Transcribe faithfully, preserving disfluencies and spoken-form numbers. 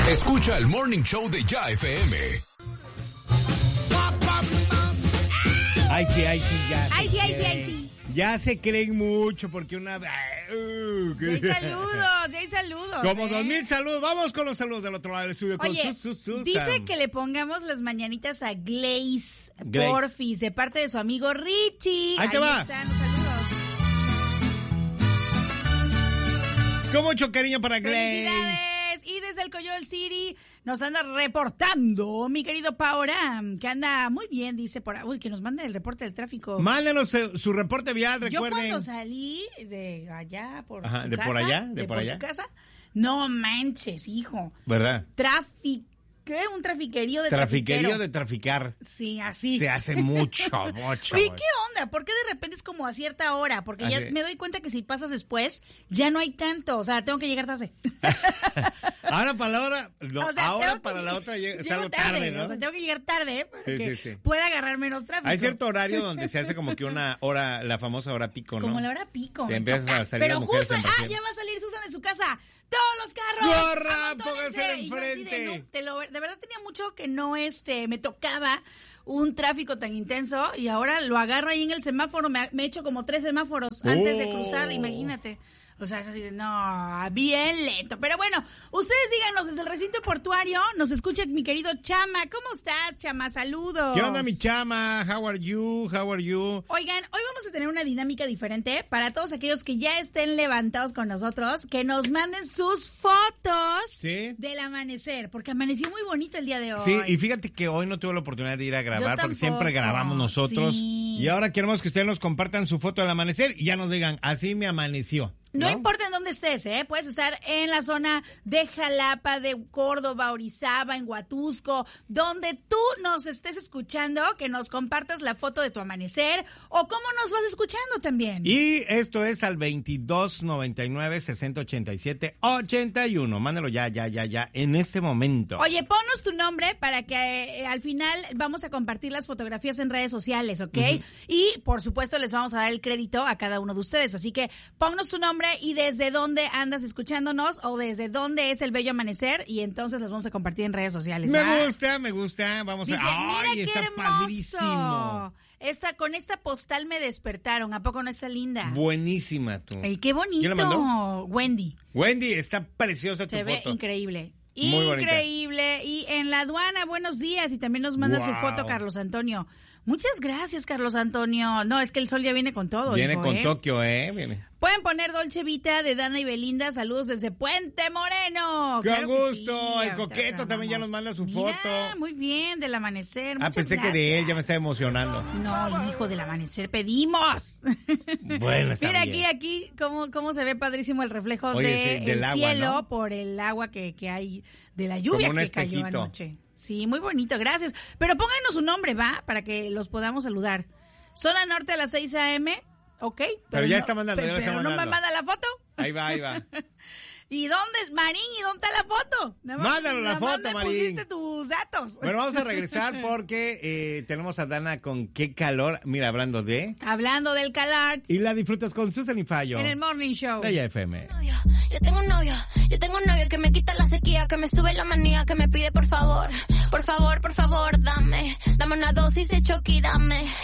Escucha el Morning Show de Ya F M. Ay, sí, ay, sí, ya. Ay, sí, ay, sí, ay, sí. Ya se creen mucho porque una... Uh, ya hay saludos, ya hay saludos. Como ¿eh? dos mil saludos. Vamos con los saludos del otro lado del estudio. Oye, con su, su, su, dice Sam. que le pongamos las mañanitas a Glaze, Glaze. porfis, de parte de su amigo Richie. Ahí te va. Están los saludos. Con mucho cariño para Glaze. ¡Felicidades! Y desde el Coyol City nos anda reportando mi querido Paoram, que anda muy bien, dice por ahí. Uy, que nos mande el reporte del tráfico. Mándenos su, su reporte vial, Yo recuerden. cuando salí de allá por Ajá, tu de casa, por allá, de de por por allá. tu casa, no manches, hijo. ¿Verdad? Tráfico. ¿Qué? Un trafiquerío de Trafiquerío trafiquero. de traficar. Sí, así. Se hace mucho, mucho. Oye, ¿qué onda? ¿Por qué de repente es como a cierta hora? Porque ya Así. me doy cuenta que si pasas después, ya no hay tanto. O sea, tengo que llegar tarde. Ahora para la hora, no, O sea, ahora tengo para que- la otra llega- llego salgo tarde, ¿no? O sea, tengo que llegar tarde para Sí, que sí, sí. pueda agarrar menos tráfico. Hay cierto horario donde se hace como que una hora, la famosa hora pico, ¿no? Como la hora pico. Sí, me empiezas choca. a salir Pero las mujeres justo, en ah, vacío. ya va a salir Susan de su casa. ¡Todos los carros! ¡Corra! ¡Amóntonense! ¡Pónganse de Y yo así de, frente! no, te lo- de verdad tenía mucho que no este me tocaba un tráfico tan intenso y ahora lo agarro ahí en el semáforo. Me, me he hecho como tres semáforos antes de Oh. cruzar, imagínate. O sea, es así de, no, bien lento. Pero bueno, ustedes díganos desde el recinto portuario, nos escucha mi querido Chama. ¿Cómo estás, Chama? Saludos. ¿Qué onda, mi chama? How are you? How are you? Oigan, hoy vamos a tener una dinámica diferente para todos aquellos que ya estén levantados con nosotros, que nos manden sus fotos Sí. del amanecer, porque amaneció muy bonito el día de hoy. Sí, y fíjate que hoy no tuve la oportunidad de ir a grabar Yo porque siempre tampoco. grabamos nosotros. Sí. Y ahora queremos que ustedes nos compartan su foto del amanecer y ya nos digan, así me amaneció. No, ¿no? importa en dónde estés, ¿eh? Puedes estar en la zona de Jalapa, de Córdoba, Orizaba, en Huatusco, donde tú nos estés escuchando, que nos compartas la foto de tu amanecer o cómo nos vas escuchando también. Y esto es al veintidós noventa y nueve sesenta ochenta y siete ochenta y uno. Mándalo ya, ya, ya, ya, en este momento. Oye, ponnos tu nombre para que eh, al final vamos a compartir las fotografías en redes sociales, ¿ok? Uh-huh. Y, por supuesto, les vamos a dar el crédito a cada uno de ustedes. Así que ponnos tu nombre y desde dónde andas escuchándonos o desde dónde es el bello amanecer y entonces las vamos a compartir en redes sociales. Me ¿va? gusta, me gusta. Vamos Dice, a... ¡Ay, mira está qué hermoso! padrísimo! Esta, con esta postal me despertaron. ¿A poco no está linda? Buenísima tú. Ay, qué bonito. ¿Quién la mandó? Wendy. Wendy, está preciosa tu Se ve foto. increíble. Muy bonita. Increíble. Y en la aduana, buenos días. Y también nos manda Wow. su foto Carlos Antonio. Muchas gracias, Carlos Antonio. No, es que el sol ya viene con todo. Viene hijo, con ¿eh? Tokio, ¿eh? Viene. Pueden poner Dolce Vita de Dana y Belinda. Saludos desde Puente Moreno. ¡Qué Claro que gusto! sí. El Ahorita coqueto también ya nos manda su Mira, foto. muy bien, del amanecer. Ah, Muchas pensé que de él ya me gracias. estaba emocionando. No, hijo, del amanecer pedimos. Bueno, está Mira bien. aquí, aquí, cómo, cómo se ve padrísimo el reflejo Oye, de sí, del el agua, cielo ¿no? por el agua que, que hay de la lluvia Como un que cayó espejito. anoche. Sí, muy bonito, gracias. Pero pónganos su nombre, ¿va? Para que los podamos saludar. Zona Norte a las seis a.m., ok. Pero, Pero ya no, está mandando, pe- ya lo está pero no me mandando. manda la foto. Ahí va, ahí va. ¿Y dónde, Marín? ¿Y dónde está la foto? Nada más- Mándalo la nada más foto, me Marín. pusiste tus datos. Bueno, vamos a regresar porque eh, tenemos a Dana con qué calor. Mira, hablando de... Hablando del CalArts Y la disfrutas con Susan y Fallo. en el Morning Show. De Ya F M. Yo tengo un novio, yo tengo un novio que me quita la sequía, que me sube la manía, que me pide por favor, por favor, por favor, dame, dame una dosis de Chucky, dame.